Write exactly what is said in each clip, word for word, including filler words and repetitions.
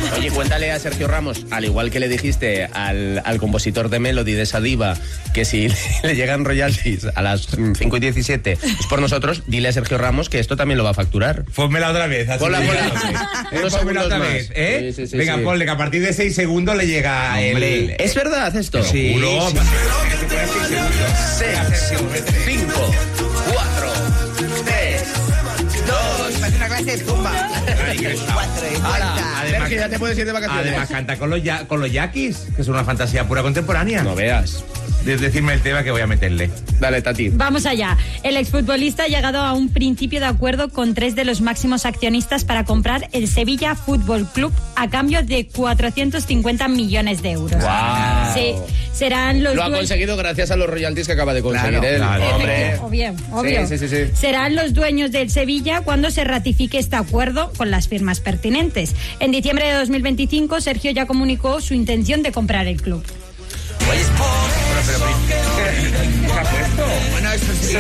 Oye, cuéntale a Sergio Ramos, al igual que le dijiste al, al compositor de Melody, de esa diva, que si le llegan royalties a las cinco y diecisiete es por nosotros, dile a Sergio Ramos que esto también lo va a facturar. Ponmela otra vez. Ponla, ponla. Eh, ponmela otra vez, ¿eh? Sí, sí, sí, Venga, sí. Ponle que a partir de seis segundos le llega el... ¿Es verdad esto? Sí. Seguro. Sí. seis, cinco, cuatro, tres, dos... Es una clase de zumba. Además, que ya te puedes ir de vacaciones. Además, canta con los, ya, con los yaquis, que es una fantasía pura contemporánea. No veas. De decirme el tema que voy a meterle. Dale, Tati. Vamos allá. El exfutbolista ha llegado a un principio de acuerdo con tres de los máximos accionistas para comprar el Sevilla Fútbol Club a cambio de cuatrocientos cincuenta millones de euros. Wow. Sí, serán los Lo ha dueños... conseguido gracias a los royalties que acaba de conseguir claro, él. Claro. Hombre. Obvio, obvio. Sí, sí, sí, sí. Serán los dueños del Sevilla cuando se ratifique este acuerdo con las firmas pertinentes. En diciembre de dos mil veinticinco, Sergio ya comunicó su intención de comprar el club. Bueno, eso sí,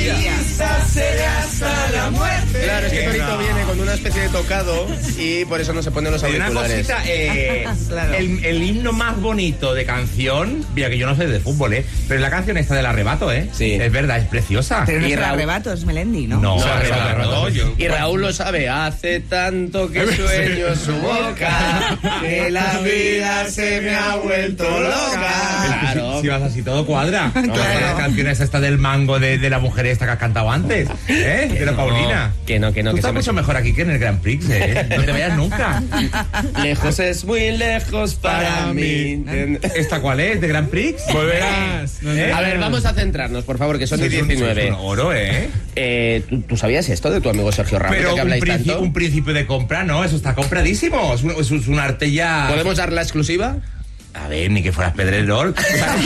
Claro, es que Torito viene con una especie de tocado y por eso no se ponen los Hay una auriculares. cosita, eh, Claro. el, el himno más bonito de canción, mira que yo no sé de fútbol, ¿eh? Pero es la canción esta del arrebato, ¿eh? Sí. Es verdad, es preciosa. Pero no Y es el Raúl- arrebato, es Melendi, ¿no? No, No, arrebato, arrebato. yo- Y Raúl lo sabe, hace tanto que sueño su boca, que la vida se me ha vuelto loca. Claro. Si, si vas así todo cuadra. No, Claro. la canción es esta del mango de, de la mujer esta que has cantado antes, ¿eh? De la no, Paulina. que no, que no, Tú que estás se me- mucho mejor aquí que en el Grand Prix, ¿eh? No te vayas nunca. Lejos es muy lejos para mí. ¿Esta cuál es? ¿De Grand Prix? Volverás. ¿Eh? A ver, vamos a centrarnos, por favor, que son Sí, de es un- diecinueve. es un oro, ¿eh? Eh, ¿tú, tú sabías esto de tu amigo Sergio Ramos, Pero de que un, habláis principio, tanto? un principio de compra, ¿no? Eso está compradísimo. Es un, es un- es un arte ya... ¿Podemos dar la exclusiva? A ver, ni que fueras Pedrerol.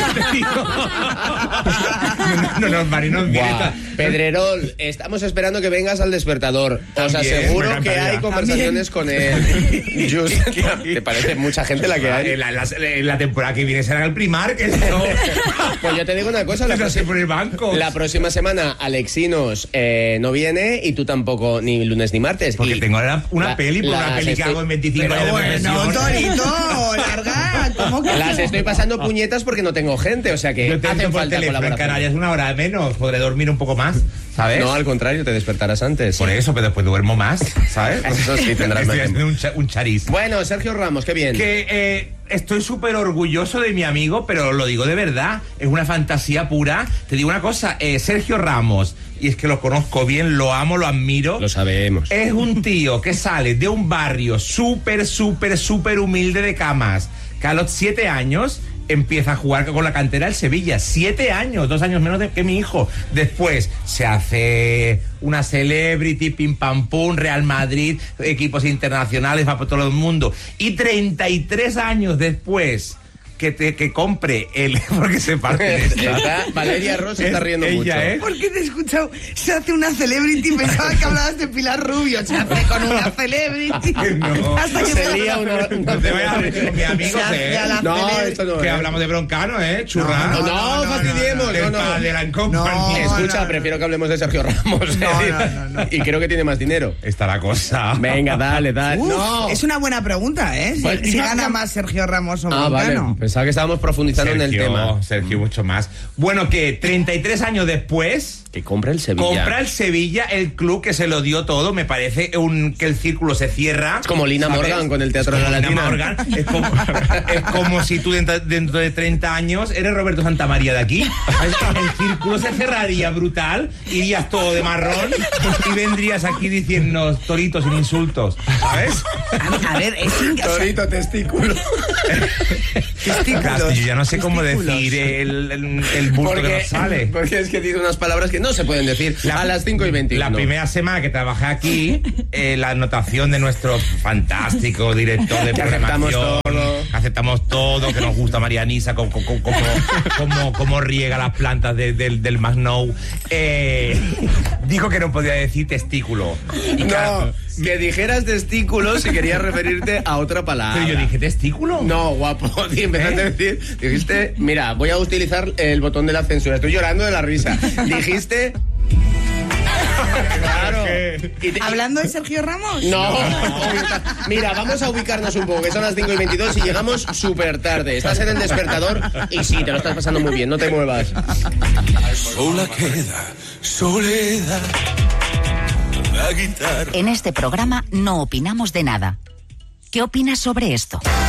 no, no, no, Marinos, Buah, Pedrerol, estamos esperando que vengas al Despertador. Os También, aseguro me que encantaría. hay conversaciones con él. Just, ¿te parece mucha gente la que hay? En la, la- la temporada que viene será el Primar, que no. Pues yo te digo una cosa, la, No sé próxima- por el banco. la próxima semana Alexinos eh, no viene y tú tampoco, ni lunes ni martes. Porque Y tengo una, una la- peli por una las peli que estoy- hago en veinticinco Pero años de bueno, profesión. Torito, larga, ¿cómo que Las no? estoy pasando puñetas porque no tengo gente, o sea que Yo te hacen entro por falta teléfono en colaboración. Canarias una hora menos, podré dormir un poco más, ¿sabes? No, al contrario, te despertarás antes. Por eso, pero después duermo más, ¿sabes? Eso sí, tendrás más Estoy haciendo tiempo. un, cha- un chariz. Bueno, Sergio Ramos, qué bien. Que eh, estoy súper orgulloso de mi amigo, pero lo digo de verdad, es una fantasía pura. Te digo una cosa, eh, Sergio Ramos, y es que lo conozco bien, lo amo, lo admiro. Lo sabemos. Es un tío que sale de un barrio súper, súper, súper humilde de Camas, que a los siete años empieza a jugar con la cantera del Sevilla. Siete años, dos años menos de, que mi hijo. Después se hace una celebrity, pim pam pum, Real Madrid, equipos internacionales, va por todo el mundo. Y treinta y tres años después que te que compre el... porque se parte de esta. Está- Valeria Ross se está Es riendo ella, mucho. ¿eh? ¿Por qué te he escuchado? Se hace una celebrity, pensaba que hablabas de Pilar Rubio. Se hace con una celebrity. No. Hasta que Se lía una... una- No te vayas a meter con mi amigo, Se hace ¿eh? a la No, celebrity. esto no Que es. hablamos de Broncano, ¿eh? Churrano. No, no, no, fastidiemos, Del no, no. padre de la compañía. No, Escucha, no, prefiero que hablemos de Sergio Ramos. No, ¿eh? no, no, no. Y creo que tiene más dinero. Está la cosa. Venga, dale, dale. Uf, no. es una buena pregunta, ¿eh? Si, Pues, si y gana más- más Sergio Ramos o Ah, vale. Broncano. Pensaba que estábamos profundizando en el tema. Sergio, mucho más. Bueno, que treinta y tres años después... Que compra el Sevilla. Compra el Sevilla, el club que se lo dio todo. Me parece un, que el círculo se cierra. Es como Lina ¿sabes? Morgan con el Teatro Es de como la Lina Latina. Morgan. Es como, es como si tú dentro, dentro de treinta años eres Roberto Santamaría de aquí. El círculo se cerraría brutal. Irías todo de marrón y vendrías aquí diciendo toritos sin insultos. ¿Sabes? A, a ver, es inca- o sea, Torito testículo. Claro, yo ya no sé cómo testículos. decir el, el, el bulto que nos sale. Porque es que dice unas palabras que no se pueden decir a las cinco y veintiuno. La primera semana que trabajé aquí, eh, la anotación de nuestro fantástico director de Que aceptamos programación, todo. aceptamos todo, que nos gusta Marianisa, como, como, como, como, como riega las plantas de- del, del Masnou, eh, dijo que no podía decir testículo. Y claro, No, que dijeras testículos si querías referirte a otra palabra. pero yo dije, ¿testículo? No, guapo. Y empezaste ¿Eh? a decir, dijiste, mira, voy a utilizar el botón de la censura. Estoy llorando de la risa. Dijiste Claro. ¿Qué? Y te- ¿Hablando de Sergio Ramos? No, mira, vamos a ubicarnos un poco, que son las cinco y veintidós y llegamos súper tarde. Estás en el despertador y sí, te lo estás pasando muy bien, no te muevas. Sola queda soledad. La guitarra. En este programa no opinamos de nada. ¿Qué opinas sobre esto?